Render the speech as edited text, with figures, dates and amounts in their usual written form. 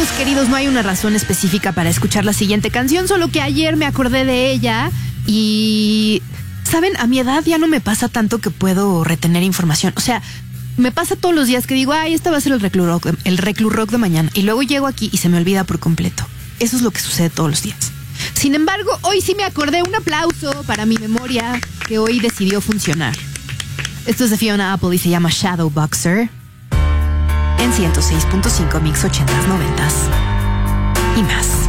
amigos queridos, no hay una razón específica para escuchar la siguiente canción, solo que ayer me acordé de ella y... ¿Saben? A mi edad ya no me pasa tanto que puedo retener información. O sea, me pasa todos los días que digo, ay, esta va a ser el Reclu Rock de mañana. Y luego llego aquí y se me olvida por completo. Eso es lo que sucede todos los días. Sin embargo, hoy sí me acordé. Un aplauso para mi memoria que hoy decidió funcionar. Esto es de Fiona Apple y se llama Shadow Boxer. En 106.5 Mix 80s, 90s y más.